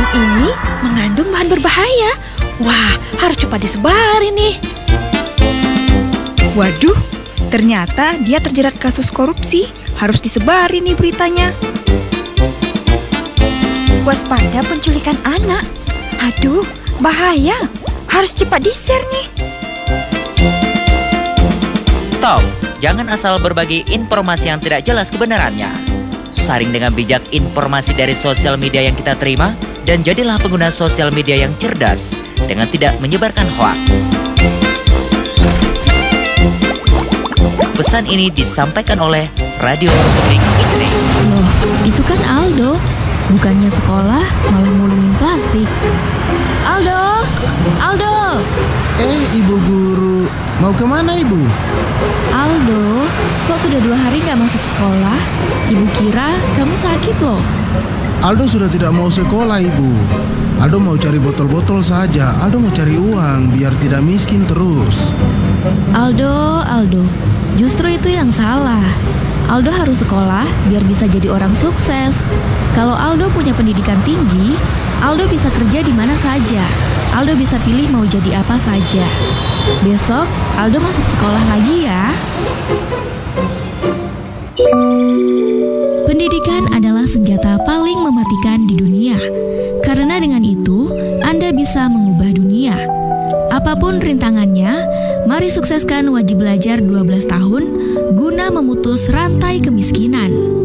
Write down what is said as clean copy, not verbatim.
ini mengandung bahan berbahaya. Wah, harus cepat disebarin nih. Waduh, ternyata dia terjerat kasus korupsi. Harus disebarin nih beritanya. Waspada penculikan anak. Aduh, bahaya. Harus cepat di-share nih. Stop, jangan asal berbagi informasi yang tidak jelas kebenarannya. Saring dengan bijak informasi dari sosial media yang kita terima, dan jadilah pengguna sosial media yang cerdas dengan tidak menyebarkan hoaks. Pesan ini disampaikan oleh Radio Republik Indonesia. Loh, itu kan Aldo. Bukannya sekolah, malah ngulungin plastik. Aldo! Aldo! Ibu guru, mau kemana ibu? Aldo, kok sudah 2 hari gak masuk sekolah? Ibu kira kamu sakit loh. Aldo sudah tidak mau sekolah ibu. Aldo mau cari botol-botol saja. Aldo mau cari uang biar tidak miskin terus. Aldo, justru itu yang salah. Aldo harus sekolah biar bisa jadi orang sukses. Kalau Aldo punya pendidikan tinggi, Aldo bisa kerja di mana saja. Aldo bisa pilih mau jadi apa saja. Besok, Aldo masuk sekolah lagi ya. Pendidikan adalah senjata paling mematikan di dunia. Karena dengan itu, Anda bisa mengubah dunia. Apapun rintangannya, mari sukseskan wajib belajar 12 tahun guna memutus rantai kemiskinan.